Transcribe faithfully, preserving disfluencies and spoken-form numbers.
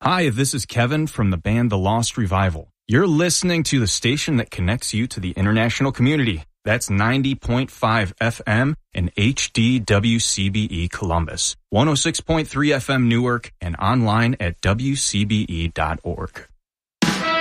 Hi, this is Kevin from the band The Lost Revival. You're listening to the station that connects you to the international community. That's ninety point five F M and H D W C B E Columbus, one oh six point three F M Newark, and online at W C B E dot org.